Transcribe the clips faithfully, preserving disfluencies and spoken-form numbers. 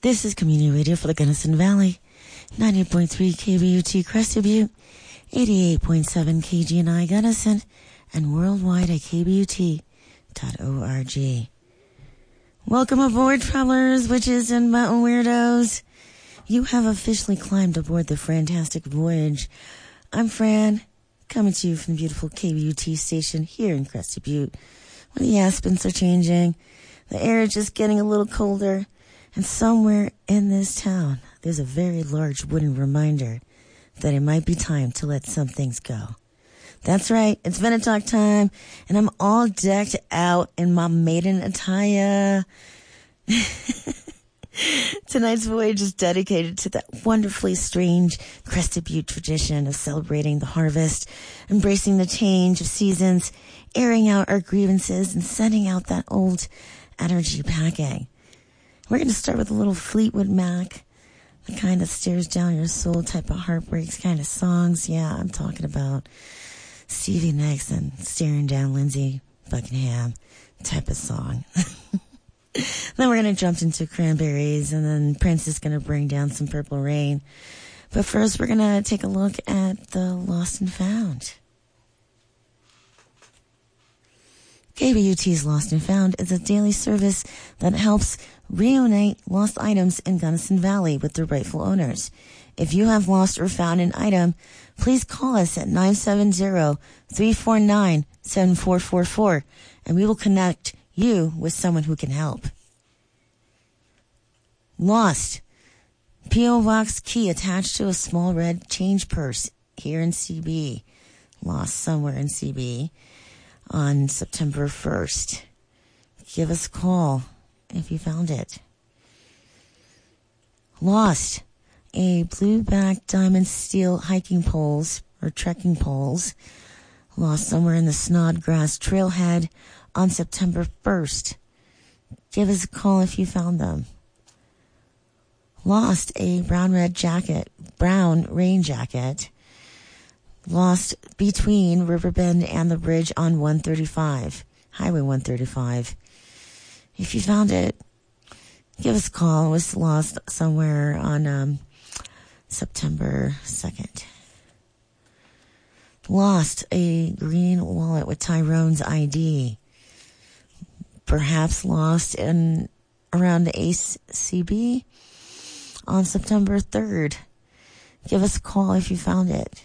This is Community Radio for the Gunnison Valley, ninety-eight point three K B U T Crested Butte, eighty-eight point seven K G N I Gunnison, and worldwide at K B U T dot org. Welcome aboard, travelers, witches, and mountain weirdos. You have officially climbed aboard the fantastic voyage. I'm Fran, coming to you from the beautiful K B U T station here in Crested Butte, where the aspens are changing, the air is just getting a little colder, and somewhere in this town, there's a very large wooden reminder that it might be time to let some things go. That's right, it's Venetalk time, and I'm all decked out in my maiden attire. Tonight's voyage is dedicated to that wonderfully strange Crested Butte tradition of celebrating the harvest, embracing the change of seasons, airing out our grievances, and sending out that old energy packing. We're going to start with a little Fleetwood Mac, the kind that stares down your soul type of heartbreaks kind of songs. Yeah, I'm talking about Stevie Nicks and Staring Down Lindsey Buckingham type of song. Then we're going to jump into Cranberries, and then Prince is going to bring down some Purple Rain. But first, we're going to take a look at the Lost and Found. K B U T's Lost and Found is a daily service that helps reunite lost items in Gunnison Valley with their rightful owners. If you have lost or found an item, please call us at nine seven zero, three four nine, seven four four four, and we will connect you with someone who can help. Lost. P O. Box key attached to a small red change purse here in C B. Lost somewhere in C B on September first. Give us a call if you found it. Lost. A blue-back diamond steel hiking poles or trekking poles lost somewhere in the Snodgrass trailhead on September first. Give us a call if you found them. Lost a brown-red jacket, brown rain jacket, lost between Riverbend and the bridge on one thirty-five, Highway one thirty-five. If you found it, give us a call. It was lost somewhere on um, September second. Lost a green wallet with Tyrone's I D. Perhaps lost in around Ace C B on September third. Give us a call if you found it.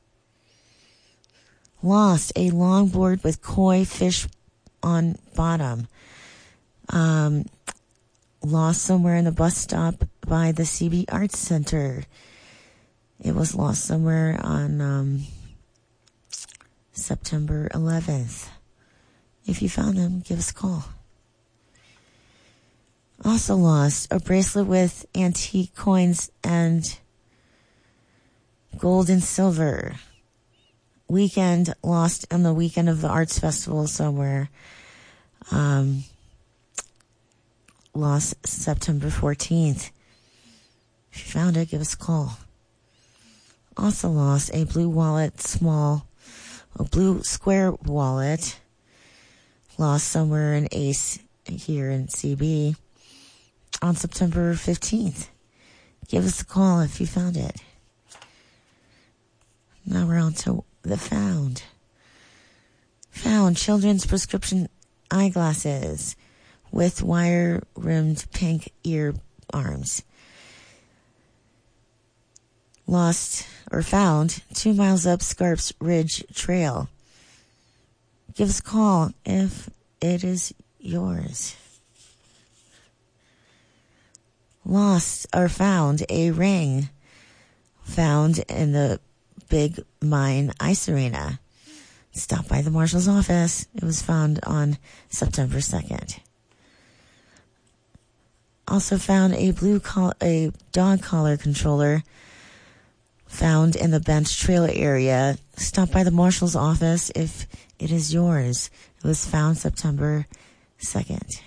Lost a longboard with koi fish on bottom. Um, lost somewhere in the bus stop by the C B Arts Center. It was lost somewhere on um, September eleventh. If you found them, give us a call. Also lost a bracelet with antique coins and gold and silver. Weekend lost on the weekend of the Arts Festival somewhere. Um, lost September fourteenth. If you found it, give us a call. Also lost a blue wallet, small, a blue square wallet. Lost somewhere in Ace here in C B on September fifteenth. Give us a call if you found it. Now we're on to the found. Found children's prescription eyeglasses with wire-rimmed pink ear arms. Lost or found two miles up Scarps Ridge Trail. Give us a call if it is yours. Lost or found a ring found in the Big Mine Ice Arena. Stop by the marshal's office. It was found on September second. Also found a blue coll- a dog collar controller found in the Bench Trail area. Stop by the marshal's office if it is yours. It was found September second.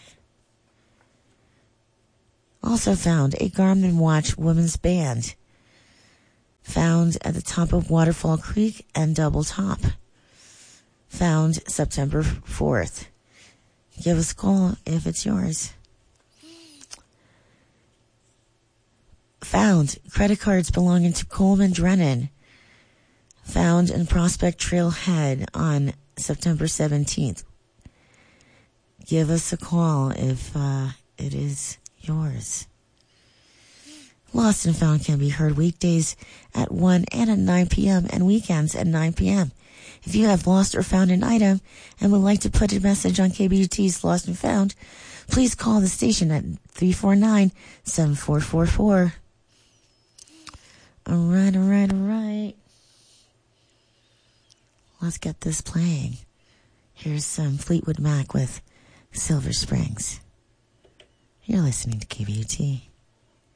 Also found a Garmin watch women's band found at the top of Waterfall Creek and Double Top. Found September fourth. Give us a call if it's yours. Found credit cards belonging to Coleman Drennan. Found in Prospect Trailhead on September seventeenth. Give us a call if uh, it is yours. Lost and Found can be heard weekdays at one and at nine p.m. and weekends at nine p.m. If you have lost or found an item and would like to put a message on K B U T's Lost and Found, please call the station at three four nine, seven four four four. All right, all right, all right. Let's get this playing. Here's some Fleetwood Mac with Silver Springs. You're listening to K B U T.